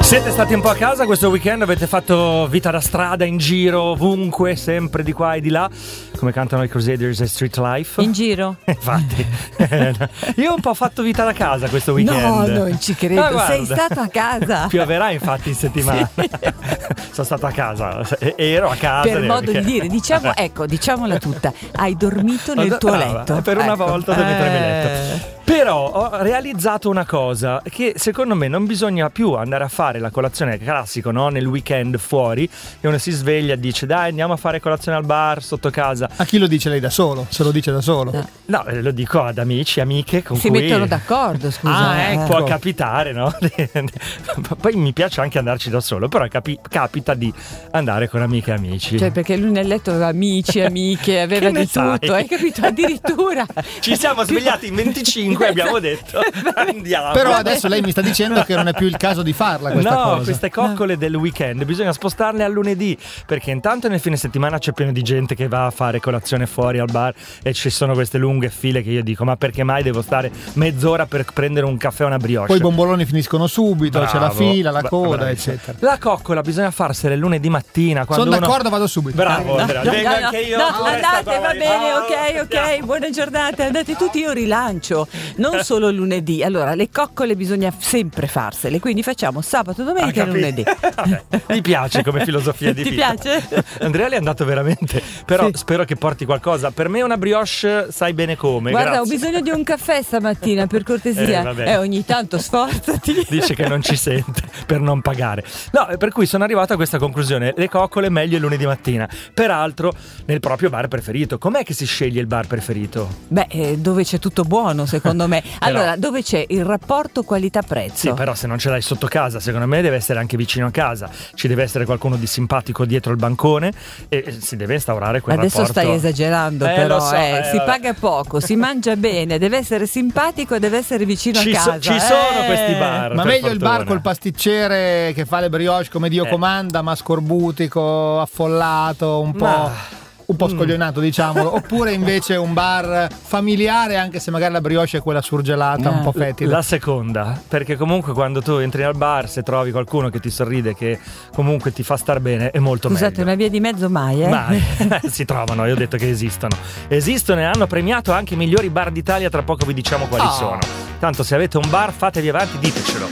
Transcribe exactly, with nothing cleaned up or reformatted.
Siete stati un po' a casa questo weekend? Avete fatto vita da strada, in giro, ovunque, sempre di qua e di là, come cantano i Crusaders e Street Life? In giro? Infatti. Io ho un po' fatto vita da casa questo weekend. No, non ci credo. Ah, sei stato a casa? Pioverà infatti in settimana. Sì. Sono stato a casa, ero a casa. Per modo perché... di dire, diciamo, ecco, diciamola tutta. Hai dormito nel tuo Brava, letto. Per una ecco. volta dove mettermi eh... letto. Però ho realizzato una cosa, che secondo me non bisogna più andare a fare la colazione classico, no? Nel weekend fuori, e uno si sveglia e dice dai andiamo a fare colazione al bar sotto casa. A chi lo dice lei da solo? Se lo dice da solo? No, no lo dico ad amici, amiche con si cui... mettono d'accordo, scusa. Ah, eh. ecco. Può capitare, no? Poi mi piace anche andarci da solo, però capi- capita di andare con amiche e amici. Cioè perché lui nel letto aveva amici, amiche, aveva di sai? tutto, hai capito? Addirittura. Ci siamo svegliati in venticinque e abbiamo detto andiamo. Però adesso lei mi sta dicendo che non è più il caso di farla questa no, cosa. queste coccole no. del weekend bisogna spostarle al lunedì, perché intanto nel fine settimana c'è pieno di gente che va a fare colazione fuori al bar e ci sono queste lunghe file che io dico ma perché mai devo stare mezz'ora per prendere un caffè o una brioche? Poi i bomboloni finiscono subito, Bravo, c'è la fila, la coda, bra- eccetera. La coccola bisogna farsela il lunedì mattina quando sono uno... d'accordo, vado subito. Bravo, no, Andrea, no, vengo no, anche io. no, Oh, andate, va bene, oh, ok, ok, andiamo. buona giornata, andate tutti, io rilancio, non solo lunedì. Allora, le coccole bisogna sempre farsele, quindi facciamo sabato, domenica e lunedì. Vabbè, mi piace come filosofia di Ti vita. piace? Andrea, lei è andato veramente, però Sì. spero che porti qualcosa. Per me una brioche sai bene come. Guarda, grazie. ho bisogno di un caffè stamattina, per cortesia. Eh, vabbè. Eh, ogni tanto sforzati. Dice che non ci sente per non pagare. No, per cui sono arrivato a questa conclusione: le coccole meglio il lunedì mattina. Peraltro nel proprio bar preferito. Com'è che si sceglie il bar preferito? Beh, eh, dove c'è tutto buono, secondo me. Allora, Però- dove c'è il rapporto qualità-prezzo. Sì, però se non ce l'hai sotto casa, secondo me deve essere anche vicino a casa. Ci deve essere qualcuno di simpatico dietro il bancone e si deve instaurare quel Adesso rapporto. stai esagerando, Eh, però lo so, eh, eh, si vabbè. paga poco, si mangia bene, deve essere simpatico e deve essere vicino Ci a so- casa. ci sono eh. questi bar. Ma per meglio il bar fortuna. col pasticcere che fa le brioche come Dio Eh. comanda, ma scorbutico, affollato, un po', Ma- un po' scoglionato, diciamolo. Oppure invece un bar familiare, anche se magari la brioche è quella surgelata, un po' fetida. La seconda, perché comunque quando tu entri al bar, se trovi qualcuno che ti sorride, che comunque ti fa star bene, è molto Scusate, meglio. una via di mezzo mai, eh? Mai. Si trovano, io ho detto che esistono. Esistono e hanno premiato anche i migliori bar d'Italia, tra poco vi diciamo quali Oh. sono. Tanto se avete un bar, fatevi avanti, ditecelo.